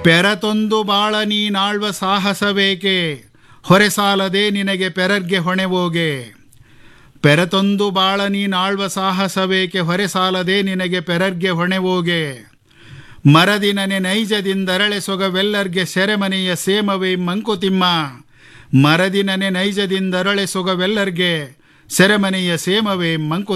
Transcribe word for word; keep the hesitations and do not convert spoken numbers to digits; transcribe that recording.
ಪೆರತೊಂದು ಬಾಳ ನೀನಾಳ್ವ ಸಾಹಸವೇಕೆ, ಹೊರೆಸಾಲದೆ ನಿನಗೆ ಪೆರರ್ಗೆ ಹೊಣೆವೋಗೆ. ಪೆರತೊಂದು ಬಾಳ ನೀನಾಳ್ವ ಸಾಹಸವೇಕೆ, ಹೊರೆಸಾಲದೆ ನಿನಗೆ ಪೆರರ್ಗೆ ಹೊಣೆವೋಗೆ. ಮರದಿನನೆ ನೈಜದಿಂದರಳೆ ಸೊಗವೆಲ್ಲರ್ಗೆ ಸೆರೆಮನೆಯ ಸೇಮವೇ ಮಂಕುತಿಮ್ಮ. ಮರದಿನನೆ ನೈಜದಿಂದರಳೆ ಸೊಗವೆಲ್ಲರ್ಗೆ ಸೆರೆಮನೆಯ ಸೇಮವೇ ಮಂಕು